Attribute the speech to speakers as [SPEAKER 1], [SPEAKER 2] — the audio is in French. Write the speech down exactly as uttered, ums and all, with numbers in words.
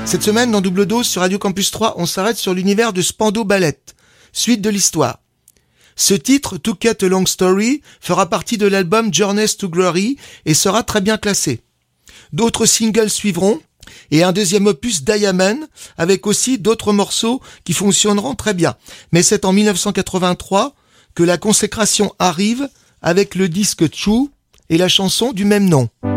[SPEAKER 1] Cette semaine, dans Double Dose sur Radio Campus trois, on s'arrête sur l'univers de Spandau Ballet, suite de l'histoire. Ce titre, To Cut a Long Story, fera partie de l'album Journeys to Glory et sera très bien classé. D'autres singles suivront et un deuxième opus Diamond avec aussi d'autres morceaux qui fonctionneront très bien. Mais c'est en dix-neuf cent quatre-vingt-trois que la consécration arrive avec le disque True et la chanson du même nom.